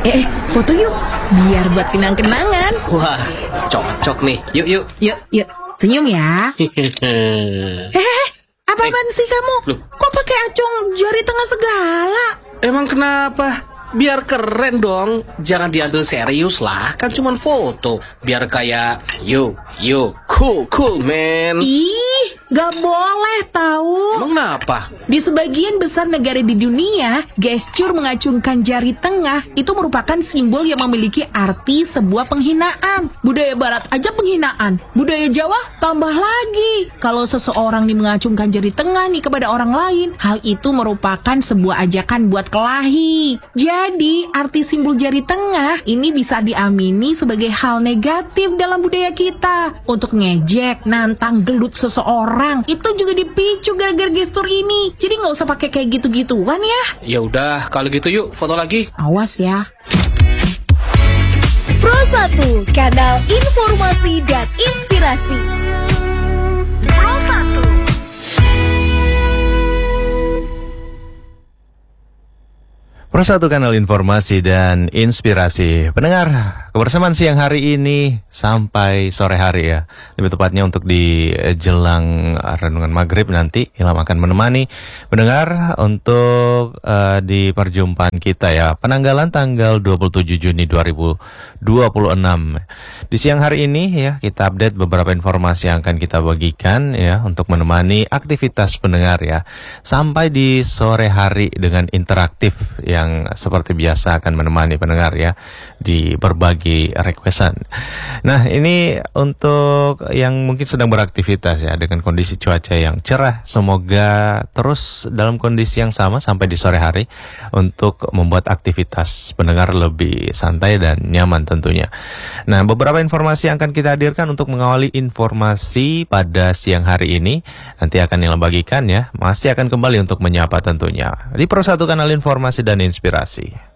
Foto yuk, biar buat kenang-kenangan. Wah, cocok nih. Yuk. Yuk, senyum ya. Apaan sih kamu? Loh. Kok pakai acung jari tengah segala? Emang kenapa? Biar keren dong. Jangan diambil serius lah. Kan cuma foto. Biar kayak yuk, cool man. Ih, gak boleh tahu. Emang kenapa? Di sebagian besar negara di dunia, gestur mengacungkan jari tengah itu merupakan simbol yang memiliki arti sebuah penghinaan. Budaya Barat aja penghinaan, budaya Jawa tambah lagi. Kalau seseorang nih mengacungkan jari tengah nih kepada orang lain, hal itu merupakan sebuah ajakan buat kelahi. Jadi, arti simbol jari tengah ini bisa diamini sebagai hal negatif dalam budaya kita. Untuk ngejek, nantang, gelut seseorang, itu juga dipicu gara-gara gestur ini. Jadi nggak usah pakai kayak gitu-gituan ya. Ya udah, kalau gitu yuk foto lagi. Awas ya. Pro 1, kanal informasi dan inspirasi. Pro 1. Pro 1, kanal informasi dan inspirasi. Pendengar, kebersamaan siang hari ini sampai sore hari ya. Lebih tepatnya untuk di jelang renungan maghrib nanti Ilham akan menemani pendengar untuk di perjumpaan kita ya. Penanggalan tanggal 27 Juni 2026. Di siang hari ini ya, kita update beberapa informasi yang akan kita bagikan ya untuk menemani aktivitas pendengar ya. Sampai di sore hari dengan interaktif yang seperti biasa akan menemani pendengar ya di berbagi requestan. Nah, ini untuk yang mungkin sedang beraktivitas ya dengan kondisi cuaca yang cerah, semoga terus dalam kondisi yang sama sampai di sore hari untuk membuat aktivitas pendengar lebih santai dan nyaman tentunya. Nah, beberapa informasi yang akan kita hadirkan untuk mengawali informasi pada siang hari ini nanti akan Ilham bagikan ya. Masih akan kembali untuk menyapa tentunya di Pro 1, kanal informasi dan inspirasi.